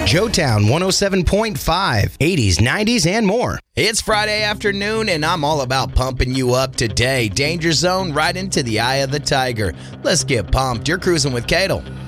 Joetown 107.5, 80s, 90s, and more. It's Friday afternoon, and I'm all about pumping you up today. Danger Zone right into the eye of the tiger. Let's get pumped. You're cruising with Cadel.